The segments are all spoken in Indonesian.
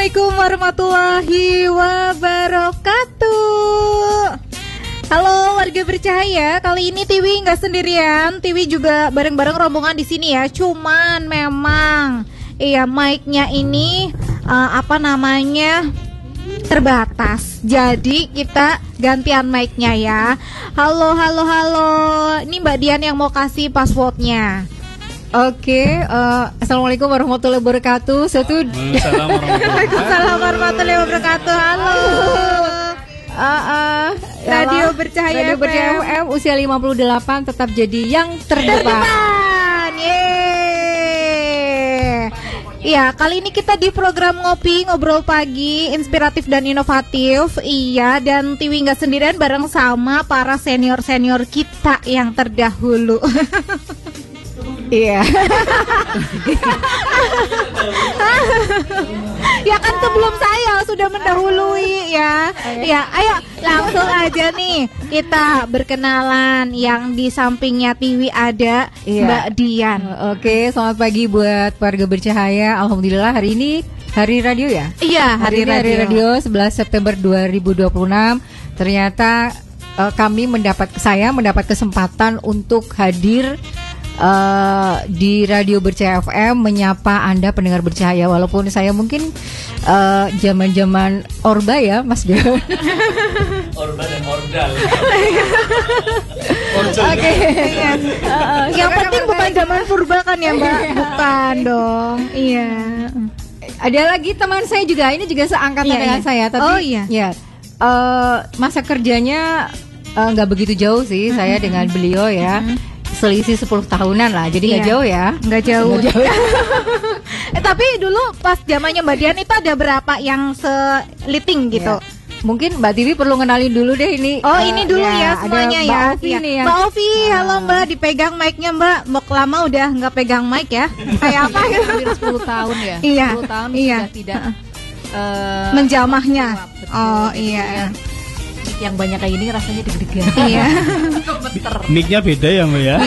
Assalamualaikum warahmatullahi wabarakatuh. Halo warga bercahaya, kali ini Tiwi nggak sendirian, Tiwi juga bareng-bareng rombongan di sini ya. Cuman memang, mic-nya ini terbatas. Jadi kita gantian mic-nya ya. Halo. Ini Mbak Dian yang mau kasih passwordnya. Oke, Assalamualaikum warahmatullahi wabarakatuh. Waalaikumsalam warahmatullahi wabarakatuh. Halo. Radio Bercahaya FM usia 58 tetap jadi yang terdepan. Yeay. Iya, kali ini kita di program ngobrol pagi, inspiratif dan inovatif. Iya, dan Tiwi nggak sendirian, bareng sama para senior kita yang terdahulu. Iya. Ya kan sebelum saya sudah mendahului ya. Ya, ayo langsung aja nih kita berkenalan. Yang di sampingnya Tiwi ada Mbak Dian. Oke, selamat pagi buat warga bercahaya. Alhamdulillah hari ini hari radio ya? Iya, hari radio 11 September 2026. Ternyata saya mendapat kesempatan untuk hadir di Radio Bercahaya FM menyapa Anda pendengar bercahaya, walaupun saya mungkin zaman Orba ya Mas Dewan. Orba dan Ordal. Oke. Yang penting bukan zaman purba kan ya Mbak? Bukan dong. Iya. Ada lagi teman saya juga, ini juga seangkatan dengan saya, tapi masa kerjanya nggak begitu jauh sih saya dengan beliau ya. Selisih 10 tahunan lah, jadi nggak jauh ya. Nggak jauh. Tapi dulu pas zamannya Mbak Dian itu ada berapa yang seliting gitu? Mungkin Mbak Tiwi perlu kenalin dulu deh ini. Oh ini dulu ya semuanya ya. Mbak Ovi nih ya. Mbak Ovi, halo Mbak, dipegang mic-nya Mbak. Lama udah nggak pegang mic ya? Kayak apa gitu? Hampir 10 tahun ya. 10 tahun sudah tidak menjamahnya. Oh iya. Yang banyak kayak gini rasanya deg-degan. Iya. Mic-nya beda ya Mbak ya.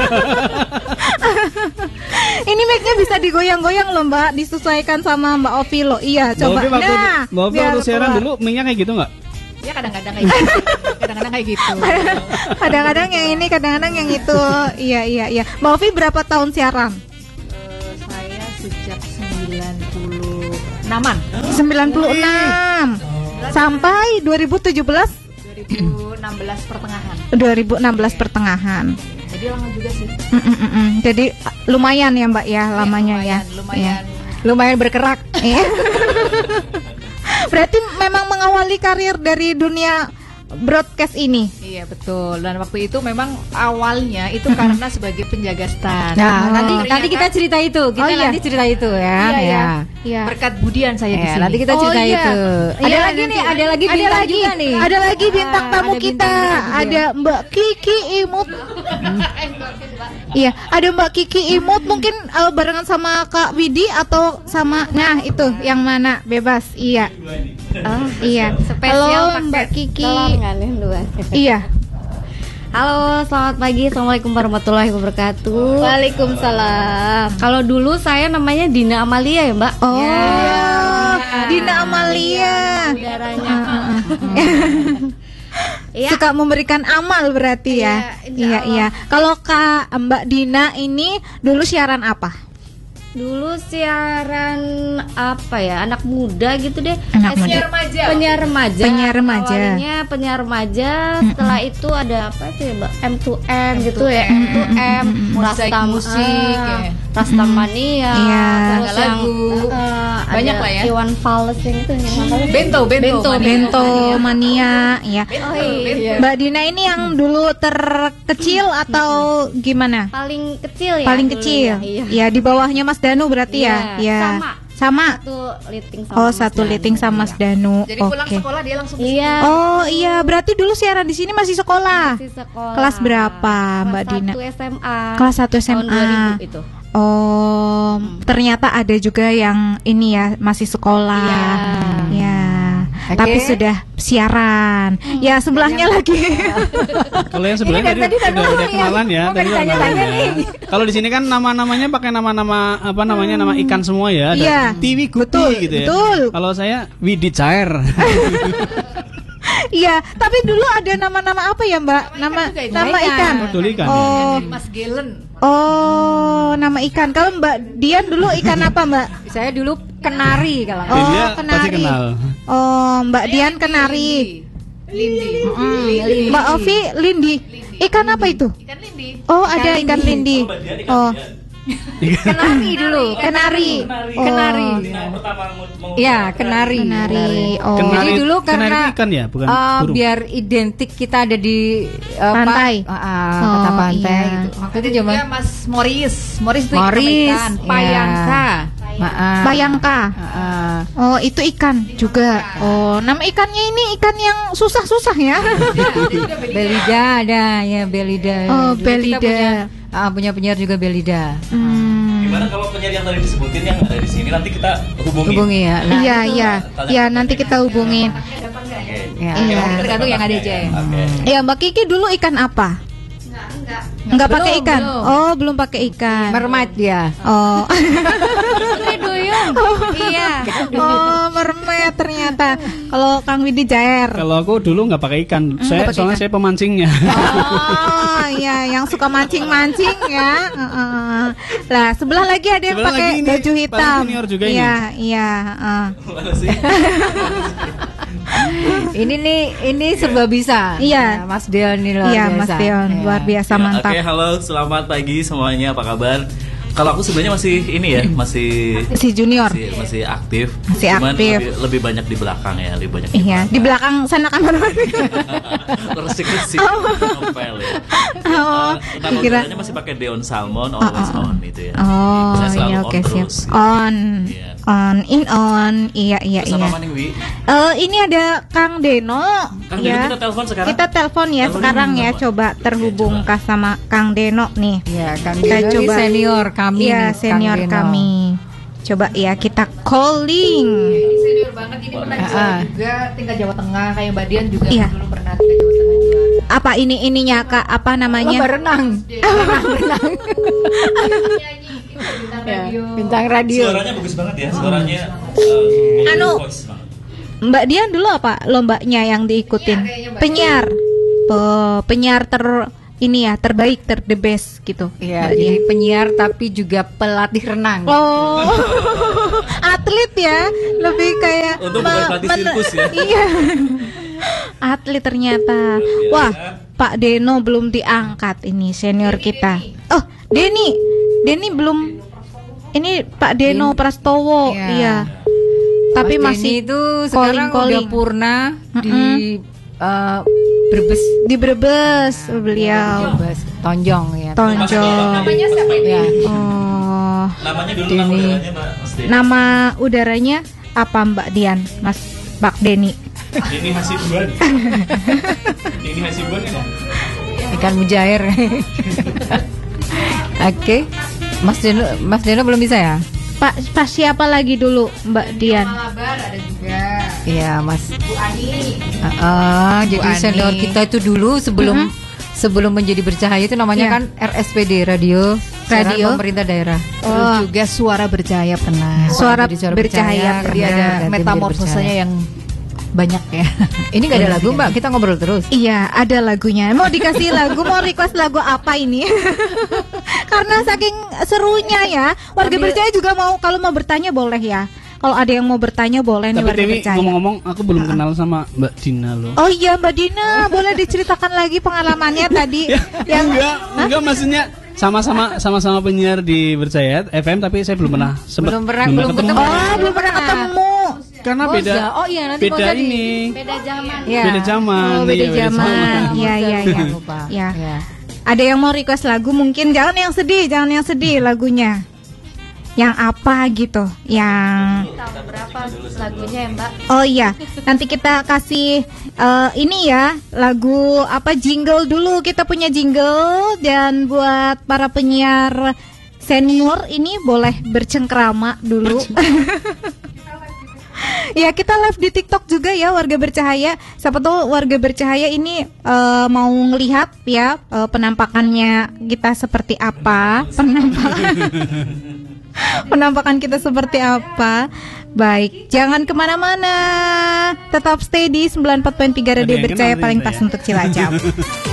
Ini mic-nya bisa digoyang-goyang loh Mbak, disesuaikan sama Mbak Ovi loh. Iya, coba. Mbak Ovi waktu siaran dulu mic-nya kayak gitu nggak? Ya kadang-kadang kayak gitu. Kadang-kadang kayak gitu. Kadang-kadang yang ini, kadang-kadang yang itu. Iya. Mbak Ovi berapa tahun siaran? Saya sejak 96-an. 96. Sampai 2016 pertengahan. 2016 pertengahan. Jadi lama juga sih. Jadi lumayan ya Mbak ya lamanya ya. Lumayan bergerak. Berarti memang mengawali karir dari dunia broadcast ini. Iya betul. Dan waktu itu memang awalnya itu karena sebagai penjaga stand. Nah, nanti kita cerita itu. Nanti cerita itu ya. Iya. Berkat Budian saya di sini. Nanti kita cerita itu. Ada lagi bintang juga nih. Ada lagi bintang tamu kita. Ada Mbak Kiki Imut. Iya, ada Mbak Kiki Imut mungkin barengan sama Kak Widi atau sama itu yang mana bebas. Iya. Iya. Halo Mbak Kiki. Iya. Halo, selamat pagi. Assalamualaikum warahmatullahi wabarakatuh. Waalaikumsalam. Kalau dulu saya namanya Dina Amalia ya, Mbak. Oh, Dina Amalia. Saudaranya. Suka memberikan amal berarti ya. Iya. Kalau Kak Mbak Dina ini dulu siaran apa? Dulu siaran apa ya, anak muda gitu deh. Penyiar remaja. Awalnya penyiar remaja. Setelah itu ada apa sih Mbak, M2M gitu ya, M2M, musik, Rastamania, terus yang banyak lah ya. Iwan Fals yang itu Bento Mania ya. Iya. Mbak Dina ini yang dulu terkecil atau gimana? Paling kecil ya. Paling kecil. Ya di bawahnya Mas Danu berarti ya. Sama. Satu liting sama Mas Danu. Jadi pulang sekolah dia langsung kesini. Iya. Oh iya, berarti dulu siaran di sini masih sekolah. Kelas berapa Mbak Dina? Kelas 1 SMA. Tahun 2000 itu. Oh, ternyata ada juga yang ini ya masih sekolah. Ya. tapi sudah siaran. Ya sebelahnya lagi. Kalau yang sebelahnya tadi udah kenalan ya. Tadi udah kenalan ya. Kalau di sini kan nama-namanya pakai nama-nama apa namanya nama ikan semua ya. Ada Tiwi Guti gitu ya. Kalau saya Widi Cair. Iya, tapi dulu ada nama-nama apa ya Mbak? Nama ikan. Oh, Mas Gelen. Oh, nama ikan. Kalau Mbak Dian dulu ikan apa Mbak? Saya dulu kenari kalau. Dia pasti kenal. Oh, Mbak Dian kenari. Lindi. Mbak Ovi lindi. Ikan apa itu? Ikan lindi. Oh, ada ikan lindi. Oh. Kenari dulu. Kenari. Kenari. Ya, kenari. Oh. Jadi dulu karena kenari ikan ya, bukan burung. biar identik kita ada di pantai. Kota pantai Iya. gitu. Waktu itu zaman Mas Morris itu Morris, ikan. iya. Payangka. Bayangka. Oh, itu ikan juga. Oh, nama ikannya ini ikan yang susah-susah ya. Belida ada ya, Belida. Oh, Dulu kita Belida. punya penyiar juga Belida. Gimana kalau penyiar yang tadi disebutin yang ada di sini nanti kita Hubungi ya. Nah, Iya, nanti kita hubungin. ya. Tergantung yang ada aja. Ya, Mbak Kiki dulu ikan apa? Enggak pakai ikan. belum. Oh, belum pakai ikan. Mermaid dia. Oh. Putri Duyung. Iya. Oh, mermaid ternyata. Kalau Kang Widi Jair. Kalau aku dulu nggak pakai ikan. Soalnya saya pemancingnya. Oh, iya, yang suka mancing-mancing ya. Lah, sebelah lagi ada yang pakai baju hitam. paling senior juga ini. Iya. Mana sih? Ini serba bisa. Iya. Nah, Mas Dion ini luar Iya, biasa. Mas Dion Iya. luar biasa mantap. Oke, halo, selamat pagi semuanya. Apa kabar? Kalau aku sebenarnya masih ini ya, masih Si Junior. masih aktif. Masih Cuman aktif. Lebih banyak di belakang ya, lebih banyak Iya, di belakang sana kamar mandi. resik-resik novel ya. Oh, Nama dikira. udaranya masih pakai Deon Salmon, always on itu ya. Oh, Saya selalu iya, on oke, siap. terus. On. Iya. On. Iya. Terus sama Maning Wi. Ini ada Kang Deno. Kang ya. Deno kita telepon sekarang. Kita telepon ya Telepon sekarang ini ya. apa? Coba terhubung kah sama Kang Deno nih. Iya, Kang Kita Deno ini coba. senior kami. Iya, nih, Kang senior Deno. kami. Coba ya kita calling. Senior banget ini pernah di Solo juga tinggal Jawa Tengah kayak Mbak Dian juga Iya. dulu pernah tinggal Jawa Tengah juga. Apa ininya Kak? Apa namanya? Lomba renang. Renang. Bintang radio. Suaranya bagus banget ya, suaranya Anu. voice banget. Mbak Dian dulu apa lombanya yang diikutin? Penyiar. Penyiar ini ya terbaik, the best gitu. Iya, Mbak Dian. jadi penyiar tapi juga pelatih renang. Oh, atlet ya, lebih kayak Untung bukan pelatih sirkus ya. Iya, atlet ternyata. Wah, Pak Deno belum diangkat ini senior kita. Oh, Denny belum. Ini Pak Deno Prastowo, Iya. iya. Tapi Mas masih Denny itu sekarang udah purna di Brebes. di Brebes beliau. Brebes. Tonjong ya. Tonjong. Namanya siapa ini? Ya. Oh, Namanya dulu nama udaranya Mbak Mas Denny. nama udaranya apa Mbak Dian, Mas Pak Denny? Ini Hasibuan. Ini Hasibuan ya. Ikan mujair. Oke. Mas Deno belum bisa ya? Pak siapa lagi dulu Mbak Dian? Malabar ada juga. Iya, Mas. Bu Ani. Jadi Bu Ani. senior kita itu dulu sebelum menjadi bercahaya itu namanya Iya. kan RSPD Radio Pemerintah Daerah. Terus juga Suara Berjaya pernah. Suara jadi Bercahaya Jadi ada ganti metamorfosanya yang banyak ya. Ini nggak ada lagu Mbak, kita ngobrol terus. Iya, ada lagunya. Mau dikasih lagu, mau request lagu apa ini? Karena saking serunya ya. Warga Berjaya juga kalau mau bertanya boleh ya. Kalau ada yang mau bertanya boleh nih Tapi warga Dewi Berjaya. ngomong-ngomong, aku belum kenal sama Mbak Dina loh. Oh iya Mbak Dina, boleh diceritakan lagi pengalamannya tadi yang Enggak maksudnya sama-sama penyiar di Berjaya FM, tapi saya belum pernah sempat Belum ketemu. Oh, belum pernah ketemu. karena beda. Oh iya, nanti beda Boza ini. Beda zaman. Iya. Beda zaman. Oh, beda Iya, zaman. Iya. Jangan lupa. Ya. Iya. Ada yang mau request lagu mungkin jangan yang sedih lagunya. Yang apa gitu? Yang Tahun berapa lagunya ya Mbak? oh iya, nanti kita kasih ini ya lagu apa jingle dulu, kita punya jingle dan buat para penyiar senior ini boleh bercengkrama dulu. Ya, kita live di TikTok juga ya Warga Bercahaya. Siapa tahu Warga Bercahaya ini mau ngelihat ya penampakannya kita seperti apa, penampakan kita seperti apa. Baik, jangan kemana-mana. Tetap stay di 94.3 Radio Bercahaya, paling pas untuk Cilacap.